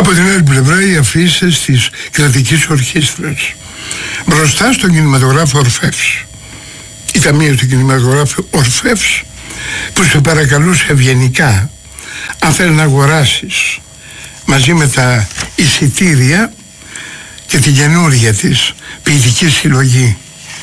Από την άλλη πλευρά οι αφήσεις της κρατικής ορχήστρας μπροστά στον κινηματογράφο Ορφεύς, η ταμεία του κινηματογράφου Ορφεύς, που σε παρακαλούσε ευγενικά αν θέλει να αγοράσεις μαζί με τα εισιτήρια και την καινούργια της ποιητική συλλογή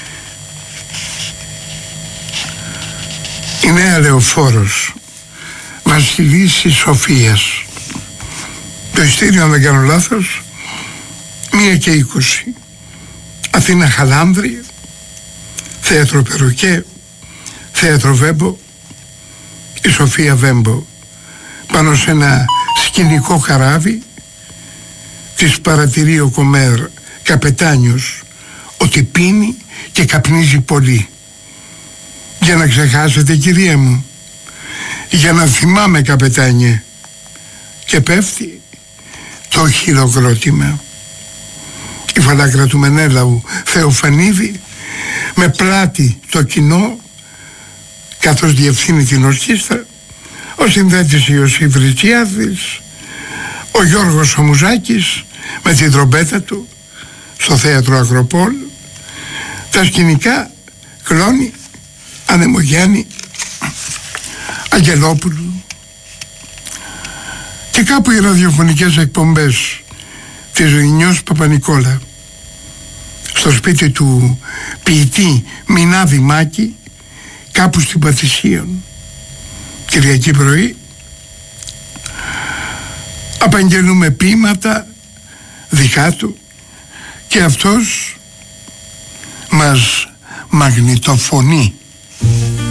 η Νέα Λεωφόρος Βασιλίσσης Σοφίας. Το ειστήριο, αν δεν κάνω λάθος, 1:20. Αθήνα Χαλάνδρη, θέατρο Περουκέ, θέατρο Βέμπο, η Σοφία Βέμπο, πάνω σε ένα σκηνικό καράβι. Της παρατηρεί ο Κομέρ καπετάνιος ότι πίνει και καπνίζει πολύ. Για να ξεχάσετε, κυρία μου, για να θυμάμαι, καπετάνιε. Και πέφτει το χειροκρότημα. Η φαλάκρα του Μενέλαου Θεοφανίδη με πλάτη το κοινό, καθώς διευθύνει την ορχήστρα, ο συνδέτης Ιωσήφ Ριτσιάδης, ο Γιώργος ο Μουζάκης με την τρομπέτα του στο θέατρο Ακροπόλ, τα σκηνικά Κλώνη, Ανεμογιάννη, Αγγελόπουλου, και κάπου οι ραδιοφωνικές εκπομπές της Ρινιός Παπανικόλα στο σπίτι του ποιητή Μινάδη Μάκη, κάπου στην Πατησίων, Κυριακή πρωί. Απαγγελούμε ποίηματα δικά του και αυτός μας μαγνητοφωνεί.